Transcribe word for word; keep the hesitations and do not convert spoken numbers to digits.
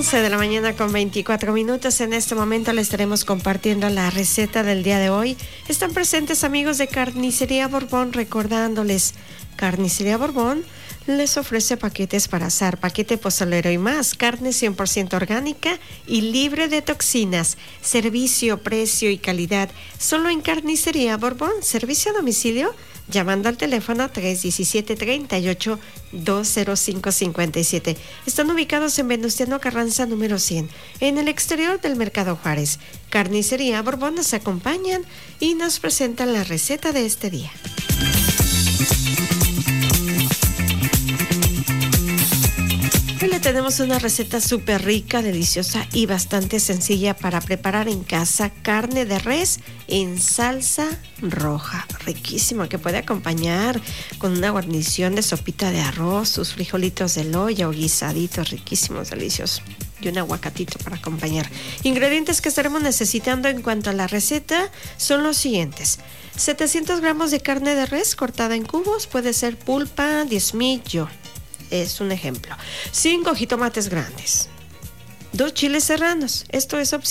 once de la mañana con veinticuatro minutos. En este momento le estaremos compartiendo la receta del día de hoy. Están presentes amigos de Carnicería Borbón, recordándoles, Carnicería Borbón les ofrece paquetes para asar, paquete pozolero y más, carne cien por ciento orgánica y libre de toxinas, servicio, precio y calidad, solo en Carnicería Borbón, servicio a domicilio, llamando al teléfono tres uno siete, tres ocho, dos cero cinco cinco siete. Están ubicados en Venustiano Carranza número cien, en el exterior del Mercado Juárez. Carnicería Borbón nos acompañan y nos presentan la receta de este día. Hoy le tenemos una receta súper rica, deliciosa y bastante sencilla para preparar en casa. Carne de res en salsa roja, riquísima, que puede acompañar con una guarnición de sopita de arroz, sus frijolitos de loya o guisaditos riquísimos, deliciosos, y un aguacatito para acompañar. Ingredientes que estaremos necesitando en cuanto a la receta son los siguientes: setecientos gramos de carne de res cortada en cubos, puede ser pulpa, diezmillo, es un ejemplo. cinco jitomates grandes, dos chiles serranos, esto es opcional.